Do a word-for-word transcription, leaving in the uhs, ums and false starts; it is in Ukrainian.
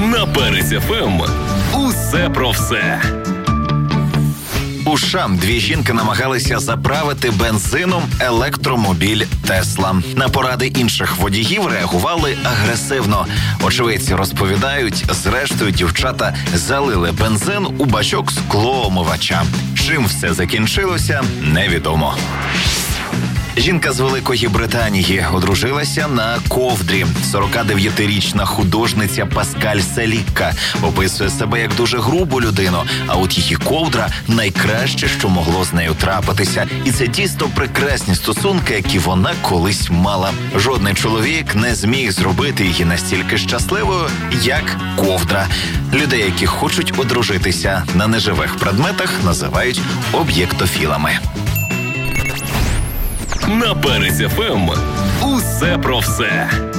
На Перець еф ем усе про все. У США дві жінки намагалися заправити бензином електромобіль «Тесла». На поради інших водіїв реагували агресивно. Очевидці розповідають, зрештою дівчата залили бензин у бачок склоомивача. Чим все закінчилося, невідомо. Жінка з Великої Британії одружилася на ковдрі. сорокадев'ятирічна художниця Паскаль Селікка описує себе як дуже грубу людину, а от її ковдра – найкраще, що могло з нею трапитися. І це дійсно прекрасні стосунки, які вона колись мала. Жодний чоловік не зміг зробити її настільки щасливою, як ковдра. Людей, які хочуть одружитися на неживих предметах, називають об'єктофілами. На Перець еф ем усе про все.